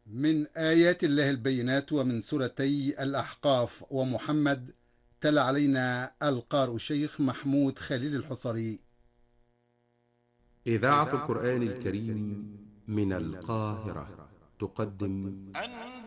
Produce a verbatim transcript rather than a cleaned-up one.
من آيات الله البينات ومن سورتي الأحقاف ومحمد. تلا علينا القارئ الشيخ محمود خليل الحصري. إذاعة القرآن الكريم من القاهرة تقدم